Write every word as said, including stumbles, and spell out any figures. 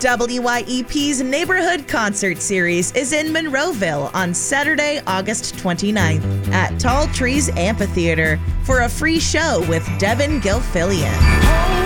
W Y E P's Neighborhood Concert Series is in Monroeville on Saturday, August twenty-ninth at Tall Trees Amphitheater for a free show with Devin Gilfillian.